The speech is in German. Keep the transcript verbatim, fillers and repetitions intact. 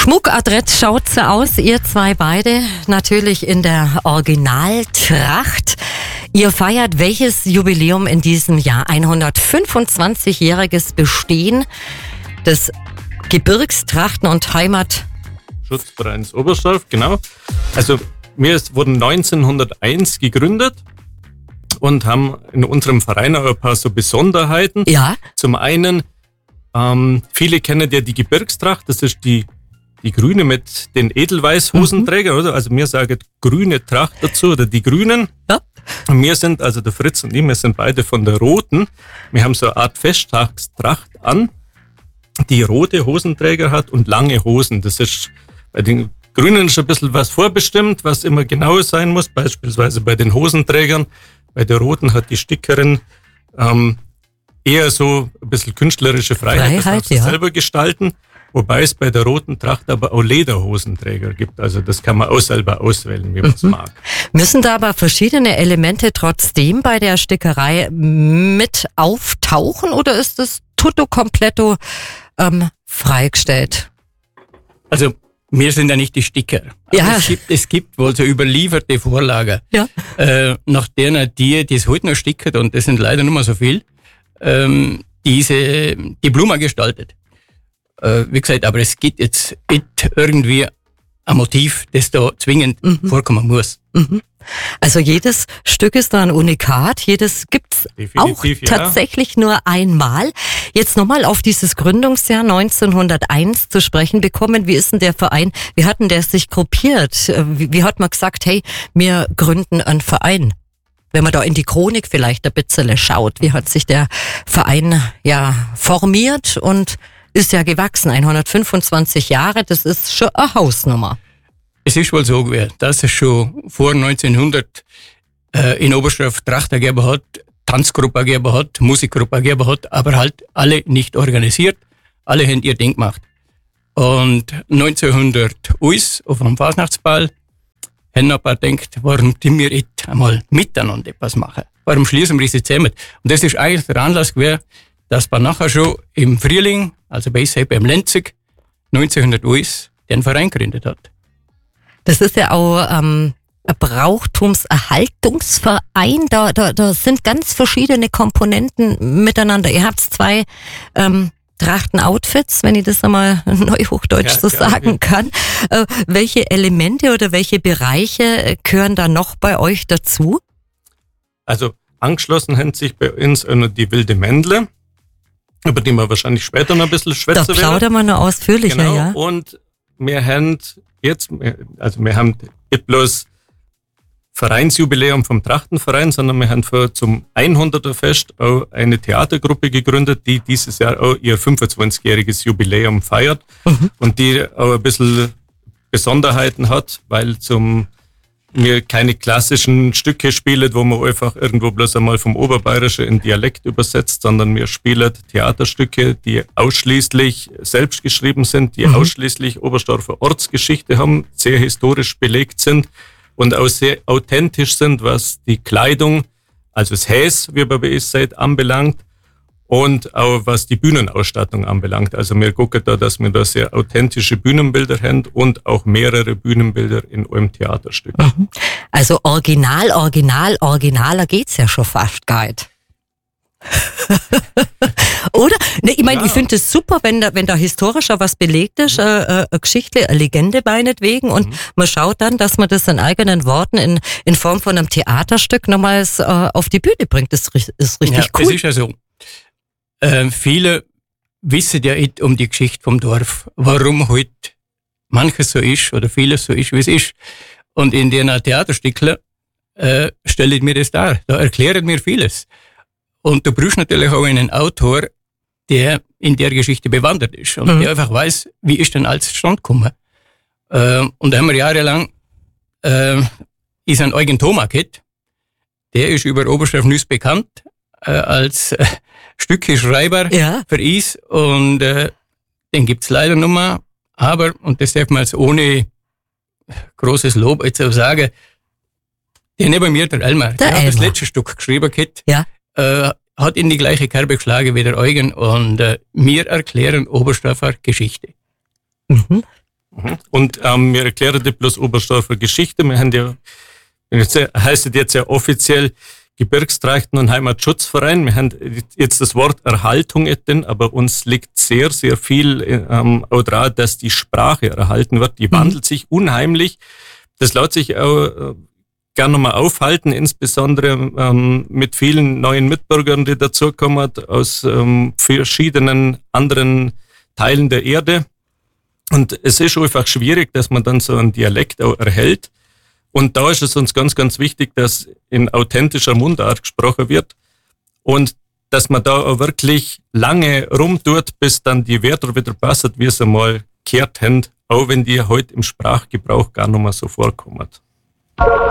Schmuckadrett schaut so aus, ihr zwei beide natürlich in der Originaltracht. Ihr feiert welches Jubiläum in diesem Jahr? hundertfünfundzwanzigjähriges Bestehen des Gebirgstrachten- und Heimatschutzvereins Oberstdorf, genau. Also wir wurden neunzehnhunderteins gegründet und haben in unserem Verein auch ein paar so Besonderheiten. Ja. Zum einen, ähm, viele kennen ja die Gebirgstracht, das ist die Die grüne mit den Edelweiß-Hosenträgern, mhm. oder? Also wir sagen grüne Tracht dazu, oder die Grünen. Ja. Und wir sind, also der Fritz und ich, wir sind beide von der Roten. Wir haben so eine Art Festtagstracht an, die rote Hosenträger hat und lange Hosen. Das ist, bei den Grünen ist ein bisschen was vorbestimmt, was immer genau sein muss. Beispielsweise bei den Hosenträgern. Bei der Roten hat die Stickerin ähm, eher so ein bisschen künstlerische Freiheit, Freiheit das darf sie ja. selber gestalten. Wobei es bei der roten Tracht aber auch Lederhosenträger gibt. Also das kann man auch selber auswählen, wie man es mhm. mag. Müssen da aber verschiedene Elemente trotzdem bei der Stickerei mit auftauchen oder ist das tutto completo ähm, freigestellt? Also wir sind ja nicht die Sticker. Ja. Es gibt, es gibt wohl so überlieferte Vorlagen, ja. äh, nach denen die, die es heute noch stickert, und das sind leider nicht mehr so viel, ähm, diese, die Blume gestaltet. Wie gesagt, aber es gibt jetzt nicht irgendwie ein Motiv, das da zwingend mhm. vorkommen muss. Mhm. Also jedes Stück ist da ein Unikat, jedes gibt's auch ja. tatsächlich nur einmal. Jetzt nochmal auf dieses Gründungsjahr neunzehnhunderteins zu sprechen bekommen. Wie ist denn der Verein, wie hat denn der sich gruppiert? Wie, wie hat man gesagt, hey, wir gründen einen Verein? Wenn man da in die Chronik vielleicht ein bisschen schaut, wie hat sich der Verein ja formiert und ist ja gewachsen, hundertfünfundzwanzig Jahre, das ist schon eine Hausnummer. Es ist wohl so gewesen, dass es schon vor neunzehnhundert äh, in Oberstdorf Trachter gegeben hat, Tanzgruppe gegeben hat, Musikgruppe gegeben hat, aber halt alle nicht organisiert, alle haben ihr Ding gemacht. Und neunzehnhundert uns auf einem Fasnachtsball haben ein paar gedacht, warum tun wir nicht einmal miteinander etwas machen? Warum schließen wir diese zusammen? Und das ist eigentlich der Anlass gewesen, dass man nachher schon im Frühling, also bei sich beim Lenzig, neunzehnhunderteins den Verein gegründet hat. Das ist ja auch ähm, ein Brauchtumserhaltungsverein. Da, da, da sind ganz verschiedene Komponenten miteinander. Ihr habt zwei ähm, Trachten-Outfits, wenn ich das einmal neuhochdeutsch ja, so sagen kann. Äh, welche Elemente oder welche Bereiche gehören da noch bei euch dazu? Also angeschlossen haben sich bei uns auch noch die wilde Mändle, über die wir wahrscheinlich später noch ein bisschen schwätzen werden. Da plaudern wir noch ausführlicher, genau. ja. Und wir haben jetzt, also wir haben nicht bloß Vereinsjubiläum vom Trachtenverein, sondern wir haben für zum hunderter Fest auch eine Theatergruppe gegründet, die dieses Jahr auch ihr fünfundzwanzigjähriges Jubiläum feiert mhm. und die auch ein bisschen Besonderheiten hat, weil zum wir keine klassischen Stücke spielen, wo man einfach irgendwo bloß einmal vom Oberbayerischen in Dialekt übersetzt, sondern wir spielen Theaterstücke, die ausschließlich selbst geschrieben sind, die mhm. ausschließlich Oberstdorfer Ortsgeschichte haben, sehr historisch belegt sind und auch sehr authentisch sind, was die Kleidung, also das Häs, wie man bei uns sagt, anbelangt und auch was die Bühnenausstattung anbelangt. Also wir gucken da, dass wir da sehr authentische Bühnenbilder haben und auch mehrere Bühnenbilder in einem Theaterstück. Mhm. Also original, original, originaler geht's ja schon fast gar nicht. Oder? Ne, ich meine, ja. ich finde es super, wenn da, wenn da historischer was belegt ist, mhm. äh, äh, eine Geschichte, eine Legende meinetwegen, und mhm. man schaut dann, dass man das in eigenen Worten in, in Form von einem Theaterstück nochmals äh, auf die Bühne bringt. Das ist, ist richtig ja, cool. Das ist ja so. Äh, viele wissen ja nicht um die Geschichte vom Dorf, warum heute manches so ist oder vieles so ist, wie es ist. Und in den Theaterstückchen äh, stelle ich mir das dar. Da erklären mir vieles. Und du brauchst natürlich auch einen Autor, der in der Geschichte bewandert ist und mhm. der einfach weiß, wie ist denn alles zustande gekommen. Äh, und da haben wir jahrelang äh, ist ein Eugen Thoma gehabt, der ist über Oberstdorf Nüs bekannt äh, als äh, Stückeschreiber ja. für uns, und äh, den gibt's leider noch mal, aber, und das darf man jetzt ohne großes Lob jetzt auch sagen, der neben mir, der Elmar, der, der hat das letzte Stück geschrieben gehabt, ja. äh, hat in die gleiche Kerbe geschlagen wie der Eugen, und äh, wir erklären Oberstdorfer Geschichte. Mhm. Und ähm, wir erklären dir bloß Oberstdorfer Geschichte. Wir haben ja, jetzt heißt es jetzt ja offiziell Gebirgstrachten- und Heimatschutzverein. Wir haben jetzt das Wort Erhaltung drin, aber uns liegt sehr, sehr viel ähm, auch daran, dass die Sprache erhalten wird. Die wandelt sich unheimlich. Das lässt sich auch äh, gerne nochmal aufhalten, insbesondere ähm, mit vielen neuen Mitbürgern, die dazukommen aus ähm, verschiedenen anderen Teilen der Erde. Und es ist einfach schwierig, dass man dann so einen Dialekt auch erhält. Und da ist es uns ganz, ganz wichtig, dass in authentischer Mundart gesprochen wird und dass man da auch wirklich lange rumtut, bis dann die Wörter wieder passen, wie sie mal gehört haben, auch wenn die heute im Sprachgebrauch gar nicht mehr so vorkommen.